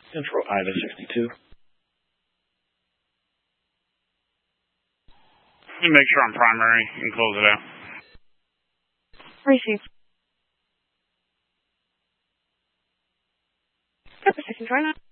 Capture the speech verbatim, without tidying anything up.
Central Ida sixty-two. Let me make sure I'm primary and close it out. Receive. Purpose six, try not.